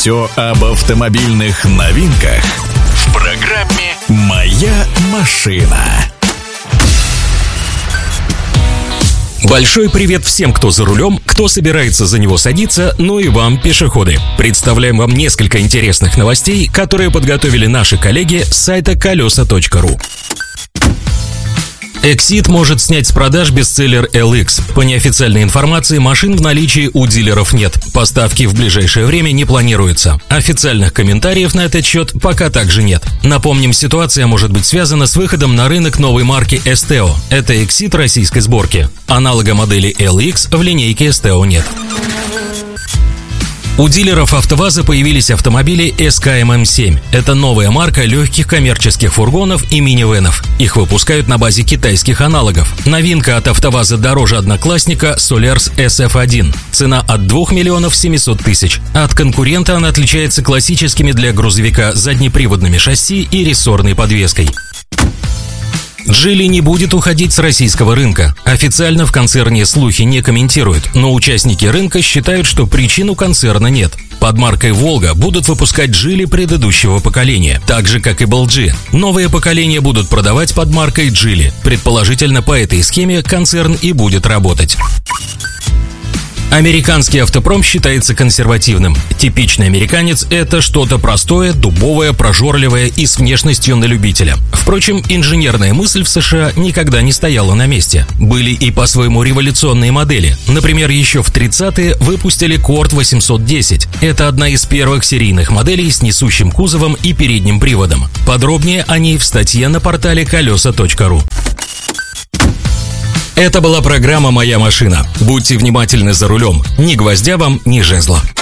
Все об автомобильных новинках в программе «Моя машина». Большой привет всем, кто за рулем, кто собирается за него садиться, ну и вам, пешеходы. Представляем вам несколько интересных новостей, которые подготовили наши коллеги с сайта колеса.ру. Exit может снять с продаж бестселлер LX. По неофициальной информации, машин в наличии у дилеров нет. Поставки в ближайшее время не планируются. Официальных комментариев на этот счет пока также нет. Напомним, ситуация может быть связана с выходом на рынок новой марки Esteo. Это Exit российской сборки. Аналога модели LX в линейке Esteo нет. У дилеров АвтоВАЗа появились автомобили SKM-M7. Это новая марка легких коммерческих фургонов и минивенов. Их выпускают на базе китайских аналогов. Новинка от АвтоВАЗа дороже одноклассника Solars SF1. Цена от 2 миллионов 700 тысяч. От конкурента она отличается классическими для грузовика заднеприводными шасси и рессорной подвеской. Джили не будет уходить с российского рынка. Официально в концерне слухи не комментируют, но участники рынка считают, что причин у концерна нет. Под маркой «Волга» будут выпускать Джили предыдущего поколения, так же, как и LG. Новые поколения будут продавать под маркой Джили. Предположительно, по этой схеме концерн и будет работать. Американский автопром считается консервативным. Типичный американец – это что-то простое, дубовое, прожорливое и с внешностью на любителя. Впрочем, инженерная мысль в США никогда не стояла на месте. Были и по-своему революционные модели. Например, еще в 30-е выпустили Cord 810. Это одна из первых серийных моделей с несущим кузовом и передним приводом. Подробнее о ней в статье на портале колеса.ру. Это была программа «Моя машина». Будьте внимательны за рулем. Ни гвоздя вам, ни жезла.